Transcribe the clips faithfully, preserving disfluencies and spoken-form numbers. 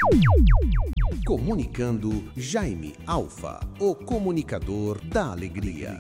Comunicando Jaime Alfa, o comunicador da alegria.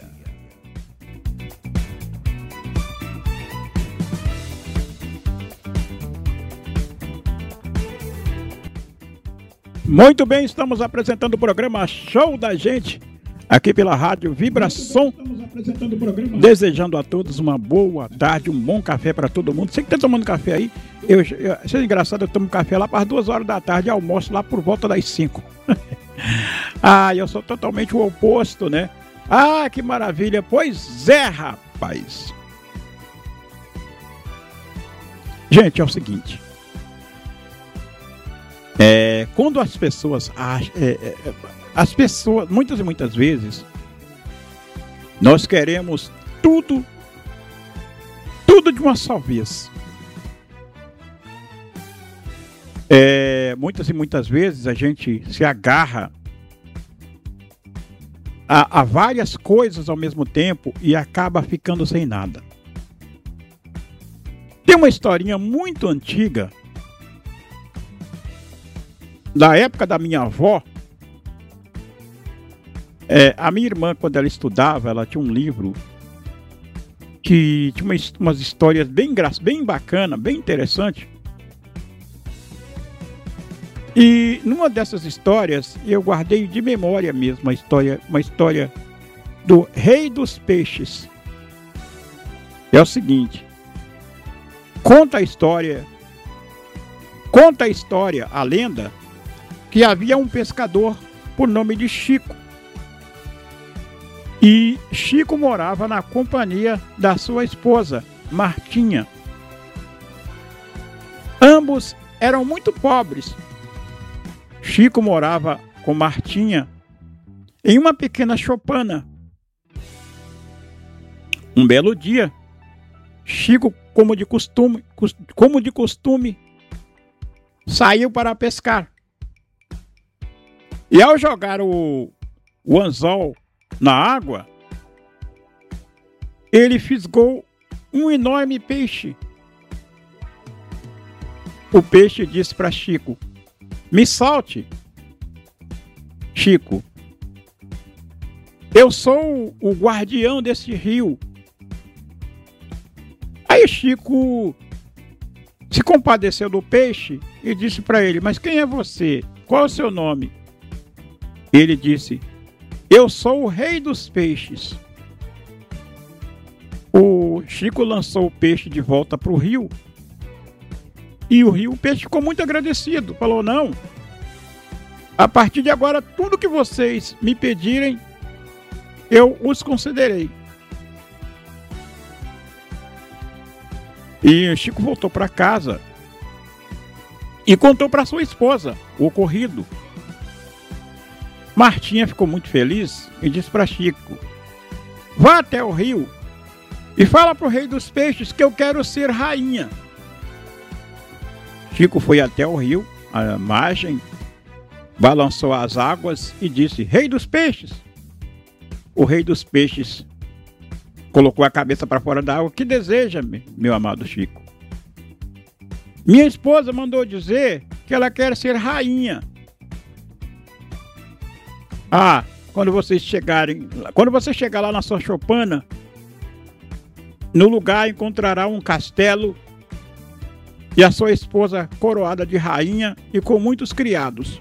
Muito bem, estamos apresentando o programa Show da Gente, aqui pela Rádio Vibração, desejando a todos uma boa tarde, um bom café para todo mundo. Você que está tomando café aí, eu, eu, isso é engraçado, eu tomo café lá para as duas horas da tarde, almoço lá por volta das cinco. Ah, eu sou totalmente o oposto, né? Ah, que maravilha, pois é, rapaz. Gente, é o seguinte, é, quando as pessoas acham, é, é, as pessoas, muitas e muitas vezes, nós queremos tudo, tudo de uma só vez. É, muitas e muitas vezes a gente se agarra a, a várias coisas ao mesmo tempo e acaba ficando sem nada. Tem uma historinha muito antiga, da época da minha avó. É, a minha irmã, quando ela estudava, ela tinha um livro que tinha umas, umas histórias bem, bem bacanas, bem interessantes. E numa dessas histórias, eu guardei de memória mesmo a história, uma história do Rei dos Peixes. É o seguinte, conta a história, conta a história, a lenda, que havia um pescador por nome de Chico. E Chico morava na companhia da sua esposa, Martinha. Ambos eram muito pobres. Chico morava com Martinha em uma pequena choupana. Um belo dia, Chico, como de costume, como de costume, saiu para pescar. E ao jogar o, o anzol na água, ele fisgou um enorme peixe. O peixe disse para Chico: "Me solte, Chico. Eu sou o guardião desse rio." Aí Chico se compadeceu do peixe e disse para ele: "Mas quem é você? Qual é o seu nome?" Ele disse: "Eu sou o Rei dos Peixes." O Chico lançou o peixe de volta para o rio. E o rio, o peixe ficou muito agradecido. Falou: "Não, a partir de agora, tudo que vocês me pedirem, eu os concederei." E o Chico voltou para casa e contou para sua esposa o ocorrido. Martinha ficou muito feliz e disse para Chico: "Vá até o rio e fala para o Rei dos Peixes que eu quero ser rainha." Chico foi até o rio, à margem, balançou as águas e disse: "Rei dos Peixes." O Rei dos Peixes colocou a cabeça para fora da água: "Que deseja, meu amado Chico?" "Minha esposa mandou dizer que ela quer ser rainha." "Ah, quando vocês chegarem, quando você chegar lá na sua choupana, no lugar encontrará um castelo e a sua esposa coroada de rainha e com muitos criados."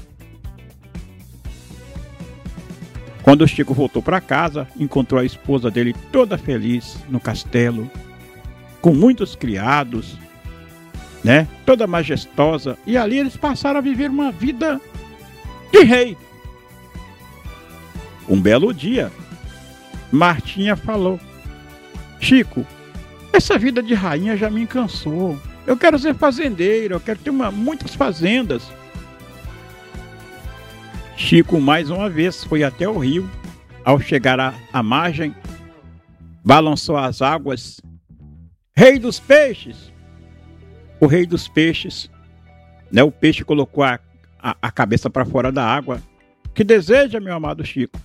Quando o Chico voltou para casa, encontrou a esposa dele toda feliz no castelo, com muitos criados, né? Toda majestosa. E ali eles passaram a viver uma vida de rei. Um belo dia, Martinha falou: "Chico, essa vida de rainha já me cansou. Eu quero ser fazendeira, eu quero ter uma, muitas fazendas." Chico, mais uma vez, foi até o rio. Ao chegar à, à margem, balançou as águas: "Rei dos Peixes!" O Rei dos Peixes, né, o peixe colocou a, a, a cabeça para fora da água: "Que deseja, meu amado Chico?"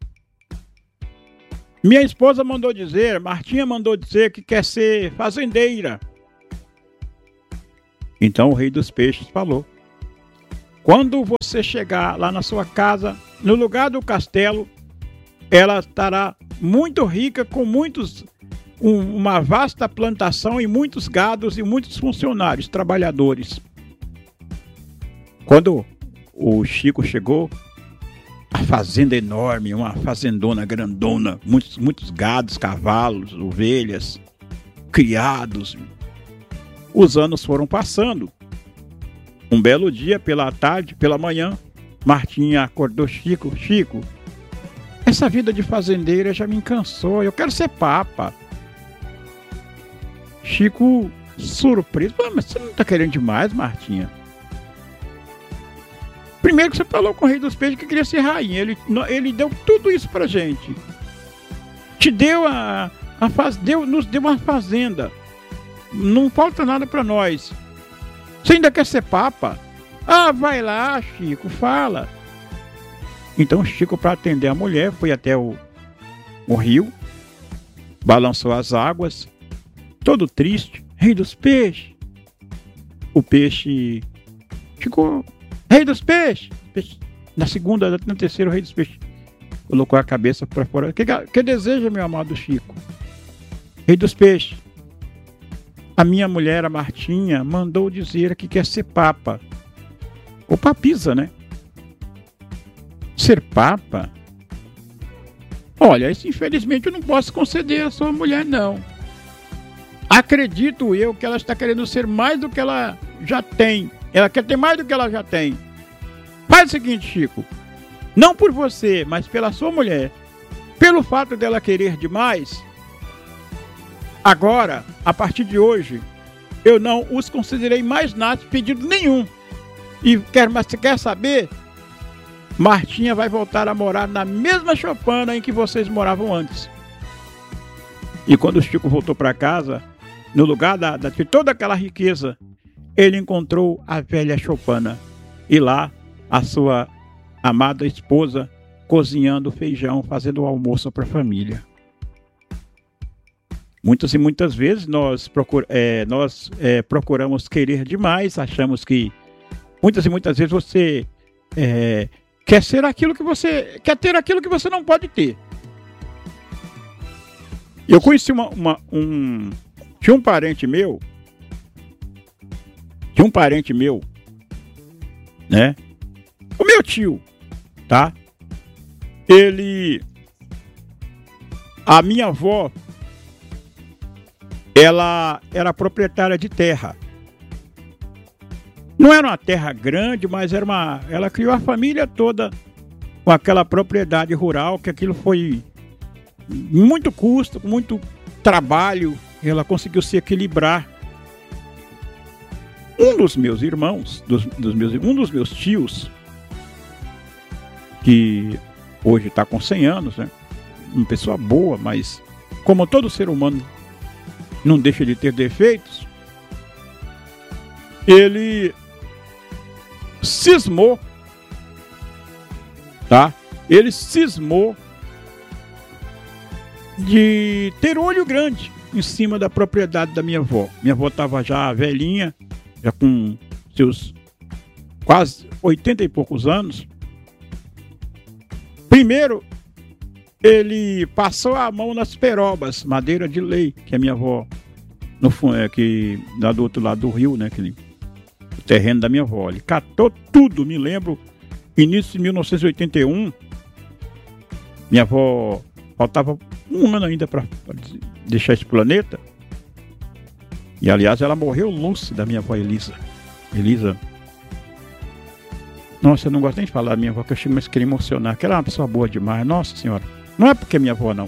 "Minha esposa mandou dizer, Martinha mandou dizer que quer ser fazendeira." Então o Rei dos Peixes falou: Quando você chegar lá na sua casa, no lugar do castelo, ela estará muito rica, com muitos, um, uma vasta plantação e muitos gados e muitos funcionários, trabalhadores. Quando o Chico chegou, a fazenda enorme, uma fazendona grandona, muitos, muitos gados, cavalos, ovelhas, criados. Os anos foram passando. Um belo dia, pela tarde, pela manhã, Martinha acordou Chico. Chico, essa vida de fazendeira já me cansou, eu quero ser papa. Chico, surpreso, mas você não está querendo demais, Martinha? Primeiro que você falou com o rei dos peixes que queria ser rainha, ele, ele deu tudo isso pra gente. Te deu a, a faz, deu, nos deu uma fazenda, não falta nada pra nós. Você ainda quer ser papa? Ah, vai lá, Chico, fala. Então Chico, para atender a mulher, foi até o, o rio, balançou as águas, todo triste. Rei dos peixes. O peixe ficou... Rei dos peixes. Peixe. Na segunda, na terceira, o rei dos peixes colocou a cabeça para fora. O que, que deseja, meu amado Chico? Rei dos peixes. A minha mulher, a Martinha, mandou dizer que quer ser papa. Ou papisa, né? Ser papa? Olha, isso infelizmente eu não posso conceder a sua mulher, não. Acredito eu que ela está querendo ser mais do que ela já tem. Ela quer ter mais do que ela já tem. Faz o seguinte, Chico. Não por você, mas pela sua mulher. Pelo fato dela querer demais... Agora, a partir de hoje, eu não os considerei mais nada, pedido nenhum. E quer, mas você quer saber? Martinha vai voltar a morar na mesma choupana em que vocês moravam antes. E quando o Chico voltou para casa, no lugar da, da, de toda aquela riqueza, ele encontrou a velha choupana. E lá, a sua amada esposa cozinhando feijão, fazendo o almoço para a família. Muitas e muitas vezes nós, procur, é, nós é, procuramos querer demais, achamos que muitas e muitas vezes você é, quer ser aquilo que você quer ter aquilo que você não pode ter. Eu conheci uma, uma um tinha um parente meu, tinha um parente meu, né? O meu tio, tá? Ele, a minha avó, ela era proprietária de terra. Não era uma terra grande, mas era uma... Ela criou a família toda com aquela propriedade rural, que aquilo foi muito custo, muito trabalho. Ela conseguiu se equilibrar. Um dos meus irmãos, dos, dos meus, um dos meus tios, que hoje está com cem anos, né? Uma pessoa boa, mas como todo ser humano não deixa de ter defeitos, ele cismou, tá? Ele cismou de ter olho grande em cima da propriedade da minha avó. Minha avó estava já velhinha, já com seus quase oitenta e poucos anos. Primeiro, ele passou a mão nas perobas, madeira de lei, que a minha avó, no fundo, é que lá do outro lado do rio, né, aquele, o terreno da minha avó. Ele catou tudo, me lembro, início de mil novecentos e oitenta e um, minha avó faltava um ano ainda para deixar esse planeta. E aliás, ela morreu lúcida, minha avó Elisa. Elisa. Nossa, eu não gosto nem de falar da minha avó, que eu chego, mas queria emocionar, que ela é uma pessoa boa demais, nossa senhora. Não é porque é minha avó, não.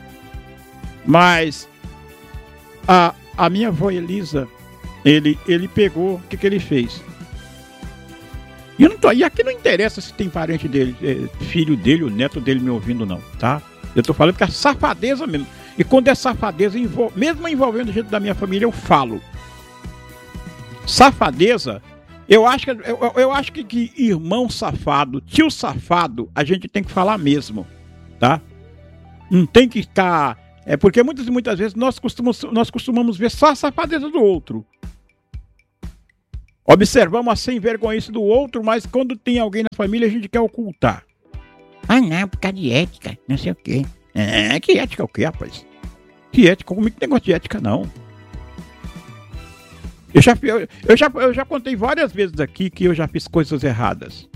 Mas a, a minha avó Elisa, ele, ele pegou, o que, que ele fez? E, eu não tô, e aqui não interessa se tem parente dele, é, filho dele, o neto dele me ouvindo, não, tá? Eu tô falando que é safadeza mesmo. E quando é safadeza, envol, mesmo envolvendo gente da minha família, eu falo. Safadeza, eu acho que, eu, eu acho que, que irmão safado, tio safado, a gente tem que falar mesmo, tá? Não tem que estar... É porque muitas e muitas vezes nós costumamos, nós costumamos ver só a safadeza do outro. Observamos a sem vergonhice do outro, mas quando tem alguém na família a gente quer ocultar. Ah não, por causa de ética, não sei o quê. É, que ética é o quê, rapaz? Que ética? Comigo não tem negócio de ética, não. Eu já, eu, eu, já, eu já contei várias vezes aqui que eu já fiz coisas erradas.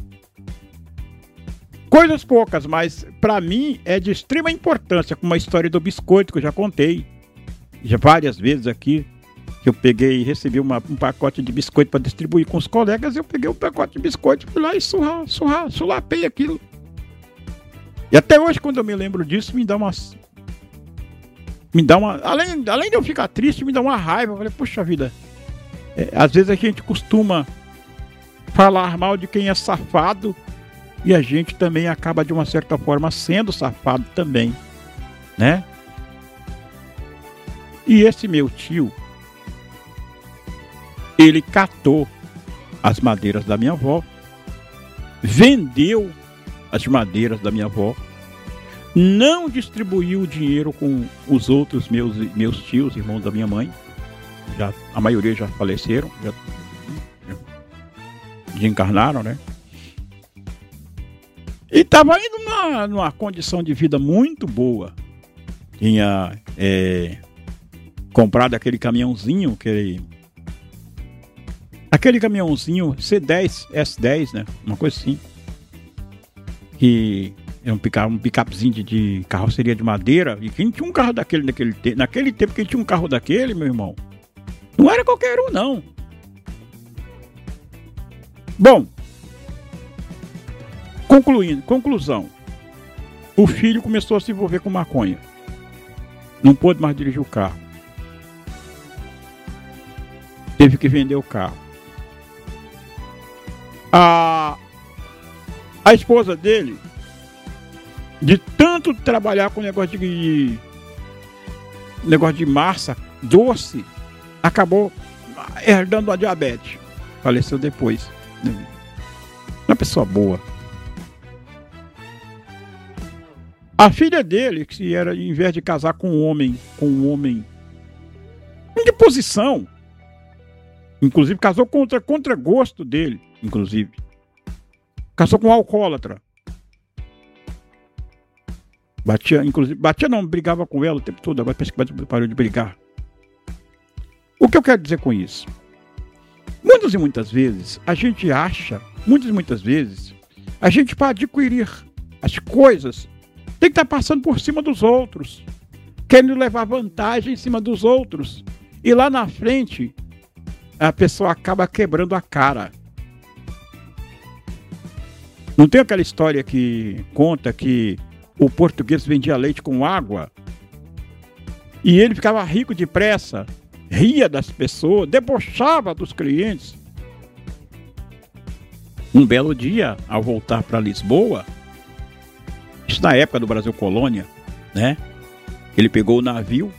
Coisas poucas, mas pra mim é de extrema importância, como a história do biscoito que eu já contei. Já várias vezes aqui, que eu peguei e recebi uma, um pacote de biscoito para distribuir com os colegas, eu peguei um pacote de biscoito, fui lá e surra, surra, sulapei aquilo. E até hoje, quando eu me lembro disso, me dá umas... Me dá uma... Além, além de eu ficar triste, me dá uma raiva. Eu falei, puxa vida. É, às vezes a gente costuma falar mal de quem é safado e a gente também acaba, de uma certa forma, sendo safado também, né? E esse meu tio, ele catou as madeiras da minha avó, vendeu as madeiras da minha avó, não distribuiu o dinheiro com os outros meus, meus tios, irmãos da minha mãe, já, a maioria já faleceram, já, já desencarnaram, né? E estava indo numa, numa condição de vida muito boa. Tinha é, comprado aquele caminhãozinho, aquele, aquele caminhãozinho C dez, S dez, né? Uma coisa assim. Que era um picape, um picapezinho de, de carroceria de madeira. E quem tinha um carro daquele naquele tempo? Naquele tempo, quem tinha um carro daquele, meu irmão, não era qualquer um, não. Bom, concluindo, conclusão. O filho começou a se envolver com maconha. Não pôde mais dirigir o carro. Teve que vender o carro. A, a esposa dele, de tanto trabalhar com negócio de, de negócio de massa, doce, acabou herdando a diabetes. Faleceu depois. Uma pessoa boa. A filha dele, que era, em vez de casar com um homem, com um homem de posição, inclusive casou contra, contra gosto dele, inclusive. Casou com um alcoólatra. Batia, inclusive, batia não, brigava com ela o tempo todo, agora parece que parou de brigar. O que eu quero dizer com isso? Muitas e muitas vezes, a gente acha, muitas e muitas vezes, a gente para adquirir as coisas, tem que estar passando por cima dos outros, querendo levar vantagem em cima dos outros. E lá na frente, a pessoa acaba quebrando a cara. Não tem aquela história que conta que o português vendia leite com água e ele ficava rico depressa, ria das pessoas, debochava dos clientes. Um belo dia, ao voltar para Lisboa, isso na época do Brasil Colônia, né? Ele pegou o navio.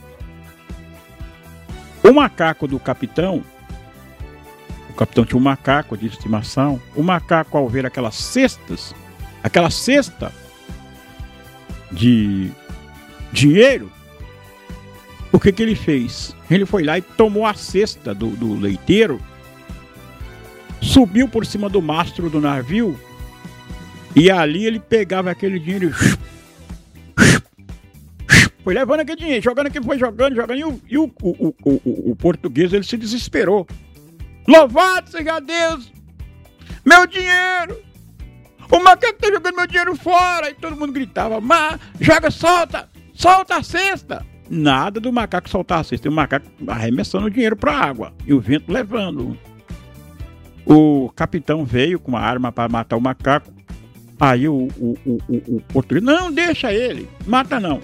O macaco do capitão, o capitão tinha um macaco de estimação. O macaco, ao ver aquelas cestas, aquela cesta de dinheiro, o que que ele fez? Ele foi lá e tomou a cesta do, do leiteiro, subiu por cima do mastro do navio e ali ele pegava aquele dinheiro e foi levando aquele dinheiro, jogando aqui, foi jogando, jogando, e o, e o, o, o, o, o português, ele se desesperou. Louvado seja Deus! Meu dinheiro! O macaco tá jogando meu dinheiro fora! E todo mundo gritava, mas joga, solta! Solta a cesta! Nada do macaco soltar a cesta, e o macaco arremessando o dinheiro para a água, e o vento levando. O capitão veio com uma arma para matar o macaco. Aí o, o, o, o, o português, não, deixa ele, mata não.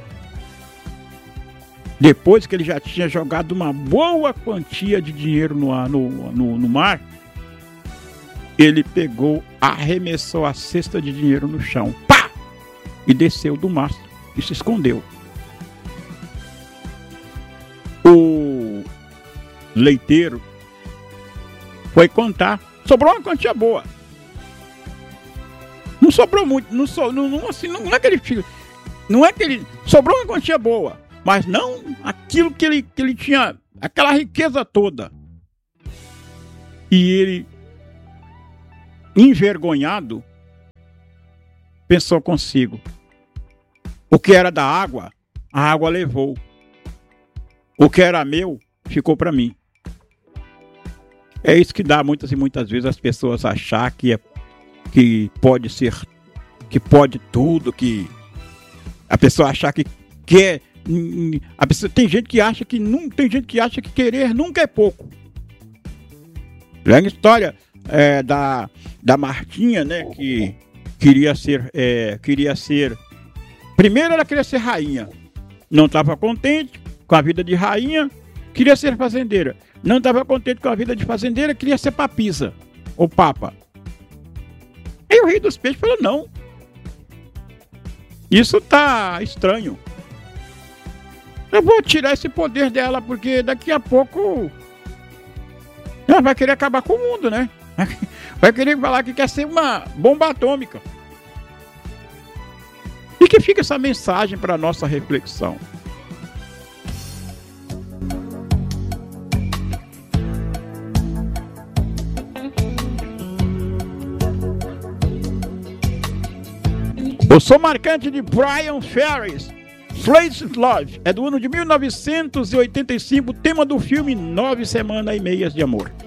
Depois que ele já tinha jogado uma boa quantia de dinheiro no, no, no, no mar, ele pegou, arremessou a cesta de dinheiro no chão, pá! E desceu do mastro e se escondeu. O leiteiro foi contar, sobrou uma quantia boa. Não sobrou muito, não, so, não, não, assim, não, não é que ele fica, não é que ele, sobrou uma quantia boa, mas não aquilo que ele, que ele tinha, aquela riqueza toda. E ele envergonhado, pensou consigo: o que era da água, a água levou. O que era meu, ficou para mim. É isso que dá muitas e muitas vezes as pessoas achar que, é, que pode ser, que pode tudo, que a pessoa achar que quer. A pessoa, tem gente que acha que não, tem gente que acha que querer nunca é pouco. É a história é, da, da Martinha, né, que queria ser, é, queria ser. Primeiro ela queria ser rainha, não estava contente com a vida de rainha, queria ser fazendeira. Não estava contente com a vida de fazendeira, queria ser papisa, ou papa. Aí o rei dos peixes falou: não, isso tá estranho. Eu vou tirar esse poder dela, porque daqui a pouco ela vai querer acabar com o mundo, né? Vai querer falar que quer ser uma bomba atômica. E que fica essa mensagem para a nossa reflexão. Eu sou marcante de Brian Ferries. Flash Love é do ano de mil novecentos e oitenta e cinco, tema do filme Nove Semanas e Meias de Amor.